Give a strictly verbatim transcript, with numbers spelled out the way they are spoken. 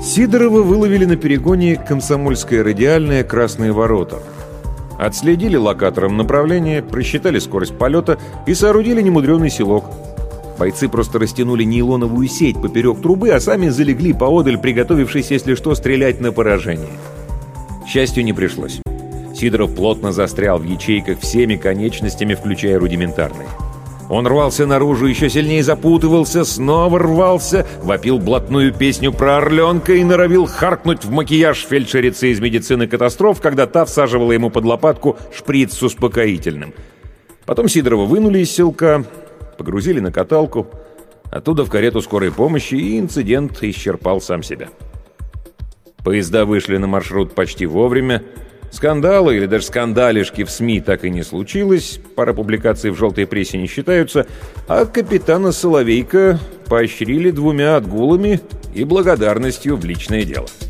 Сидорова выловили на перегоне «Комсомольская радиальная», «Красные ворота». Отследили локатором направление, просчитали скорость полета и соорудили немудреный селок. Бойцы просто растянули нейлоновую сеть поперек трубы, а сами залегли поодаль, приготовившись, если что, стрелять на поражение. К счастью, не пришлось. Сидоров плотно застрял в ячейках всеми конечностями, включая рудиментарные. Он рвался наружу, еще сильнее запутывался, снова рвался, вопил блатную песню про орленка и норовил харкнуть в макияж фельдшерицы из медицины катастроф, когда та всаживала ему под лопатку шприц с успокоительным. Потом Сидорова вынули из селка, погрузили на каталку, оттуда в карету скорой помощи, и инцидент исчерпал сам себя. Поезда вышли на маршрут почти вовремя. Скандала или даже скандалишки в СМИ так и не случилось, пара публикаций в желтой прессе не считаются, а капитана Соловейко поощрили двумя отгулами и благодарностью в личное дело.